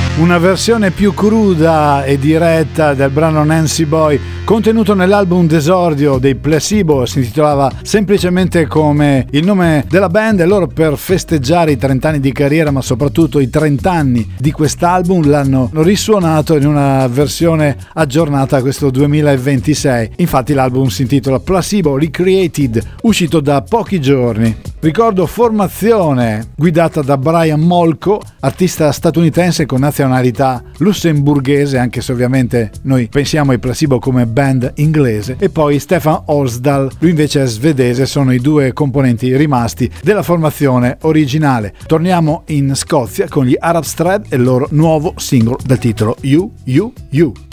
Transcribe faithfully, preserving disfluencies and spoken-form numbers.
Una versione più cruda e diretta del brano Nancy Boy contenuto nell'album d'esordio dei Placebo, si intitolava semplicemente come il nome della band, e loro per festeggiare i trenta anni di carriera ma soprattutto i trenta anni di quest'album l'hanno risuonato in una versione aggiornata a questo duemilaventisei. Infatti l'album si intitola Placebo Recreated, uscito da pochi giorni. Ricordo formazione guidata da Brian Molko, artista statunitense con nazionalità lussemburghese, anche se ovviamente noi pensiamo ai Placebo come band inglese, e poi Stefan Olsdal, lui invece è svedese. Sono i due componenti rimasti della formazione originale. Torniamo in Scozia con gli Arab Strap e il loro nuovo singolo dal titolo You, You, You.